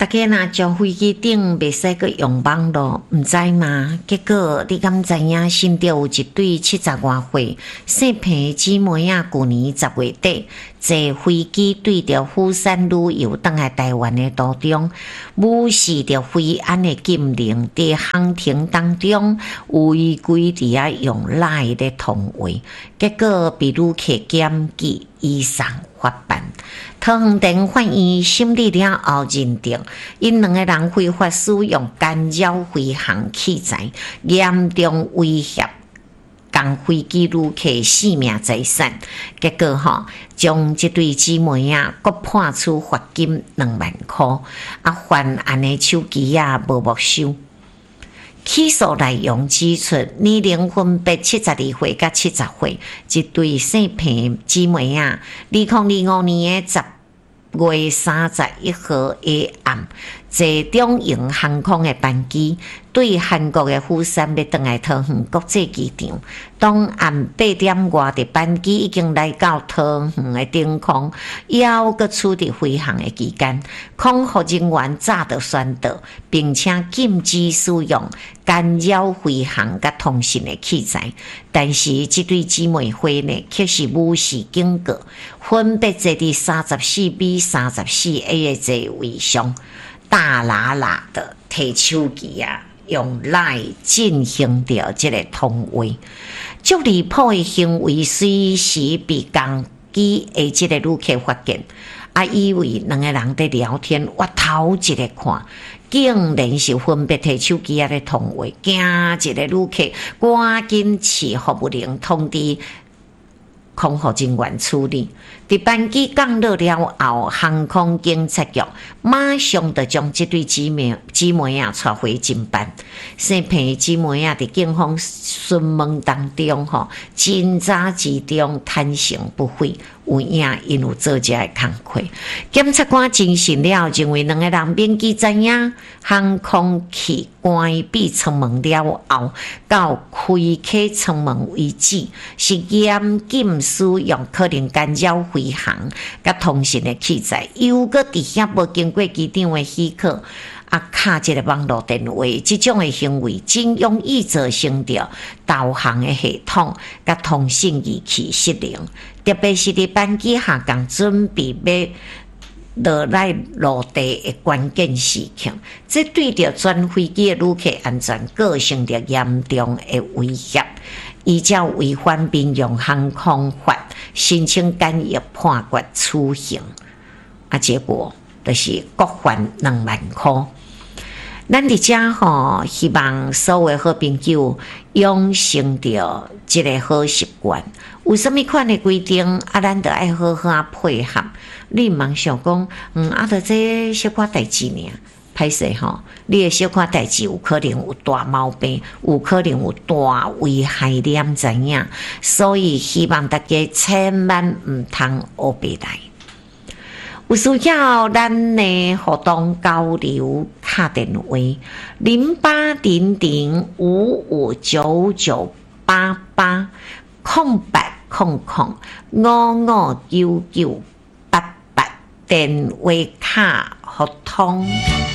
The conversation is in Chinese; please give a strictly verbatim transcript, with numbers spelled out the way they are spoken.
大家若坐飞机顶袂使阁用网络，毋知吗？结果你敢知影？新竹有一对七十外岁姓平姊妹仔，去年十月底坐飞机对着釜山旅游返来台湾的途中，无视着飞安的禁令，伫航程当中违规伫遐用赖咧通话，结果被旅客检举，移送法办。桃园地法院审理了后认定，因两个人非法使用干扰飞行器材，严重威胁共飞机旅客性命财产。结果吼，将这对姊妹啊，各判处罚金两万块，啊，犯案的手机啊无没收。起诉内容指出，年龄分别七十二岁甲七十岁，一对姓平姊妹啊，二零二五年的十月三十一号夜暗，坐中营航空的班机，对韩国的釜山要返来桃园国际机场。当暗八点外，的班机已经来到桃园的顶空，要搁处伫飞行的期间，空服人员早就宣导，并且禁止使用干扰飞行甲通讯的器材。但是这对姊妹花呢，却是无视警告，分别坐伫三十四 B、三十四 A 的座位上，大喇喇的摕手机啊，用来进行着这个通话。足离谱的行为随时被共机的这个旅客发现，啊，以为两个人在聊天，我头一个看，竟然是分别摕手机啊咧通话，惊一个旅客赶紧去服务铃通知空服人员处理。伫班机降落了后，航空警察局马上就将这对姊妹姊妹啊带回侦办。姓平姊妹啊，伫警方询问当中，吼，侦查之中坦诚不讳，有影因有做这个工课。检察官侦讯了，认为两个人免记知影航空器关闭舱门了后，到开启舱门为止，是严禁使用可能干扰飞行甲通讯的器材，又搁伫遐无经过机场的许可，啊，卡这个网络电话，这种的行为真容易造成着导航的系统甲通讯仪器失灵，特别是伫班机下降准备要落来落地的关键时刻，这对着全飞机的旅客安全构成着严重的威胁。依照违反民用航空法申请简易判决处刑，啊，结果就是各罚两万块。咱伫遮吼，希望所有好朋友养成着这个好习惯。有啥物款的规定，啊，咱着爱好好啊配合。你毋茫想讲，嗯，啊，着这小可代志尔。歹势吼，你的小可代志有可能有大毛病，有可能有大危害，你毋知影。所以希望大家千万毋通学白来。有需要咱的互动交流，打电话零八零零五五九九八八空八空空五五九九八八电话卡互通。